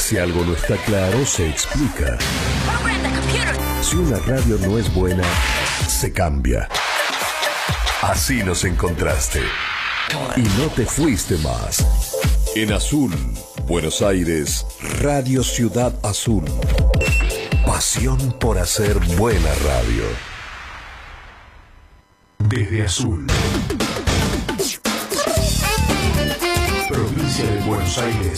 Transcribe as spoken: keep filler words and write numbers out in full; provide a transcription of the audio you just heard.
Si algo no está claro, se explica. Si una radio no es buena, se cambia. Así nos encontraste. Y no te fuiste más. En Azul, Buenos Aires, Radio Ciudad Azul. Pasión por hacer buena radio. Desde Azul. Provincia de Buenos Aires.